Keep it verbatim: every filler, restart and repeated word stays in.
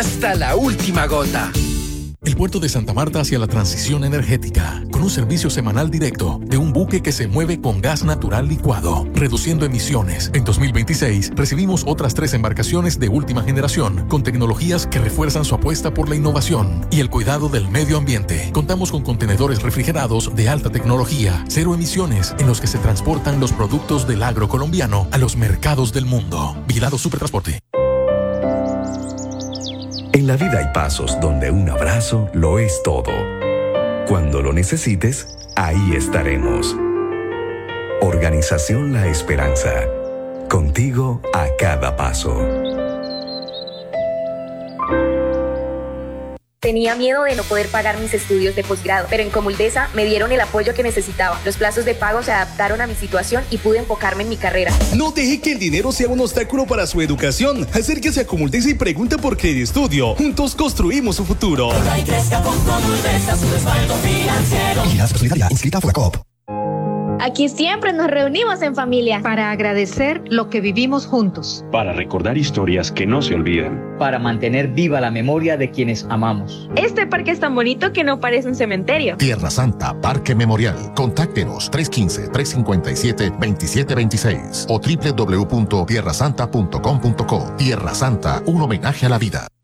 hasta la última gota. El puerto de Santa Marta hacia la transición energética, con un servicio semanal directo de un buque que se mueve con gas natural licuado, reduciendo emisiones. En dos mil veintiséis recibimos otras tres embarcaciones de última generación, con tecnologías que refuerzan su apuesta por la innovación y el cuidado del medio ambiente. Contamos con contenedores refrigerados de alta tecnología, cero emisiones, en los que se transportan los productos del agro colombiano a los mercados del mundo. Vigilado Supertransporte. En la vida hay pasos donde un abrazo lo es todo. Cuando lo necesites, ahí estaremos. Organización La Esperanza. Contigo a cada paso. Tenía miedo de no poder pagar mis estudios de posgrado, pero en Comuldesa me dieron el apoyo que necesitaba. Los plazos de pago se adaptaron a mi situación y pude enfocarme en mi carrera. No deje que el dinero sea un obstáculo para su educación. Acérquese a Comuldesa y pregunte por qué de estudio. Juntos construimos su futuro. Y crezca con Comuldesa, su respaldo financiero. Y la solidaria inscrita a Fugacoop. Aquí siempre nos reunimos en familia para agradecer lo que vivimos juntos, para recordar historias que no se olvidan, para mantener viva la memoria de quienes amamos. Este parque es tan bonito que no parece un cementerio. Tierra Santa Parque Memorial. Contáctenos tres uno cinco, tres cinco siete, dos siete dos seis o doble u doble u doble u punto tierra santa punto com punto co. Tierra Santa, un homenaje a la vida.